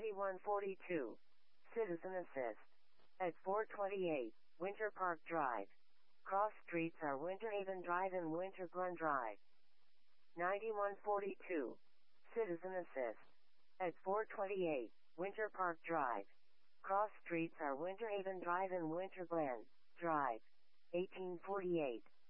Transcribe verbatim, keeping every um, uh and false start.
ninety-one forty-two. Citizen Assist. At four twenty-eight, Winter Park Drive. Cross streets are Winter Haven Drive and Winter Glen Drive. ninety-one forty-two. Citizen Assist. At four twenty-eight, Winter Park Drive. Cross streets are Winter Haven Drive and Winter Glen Drive. eighteen forty-eight.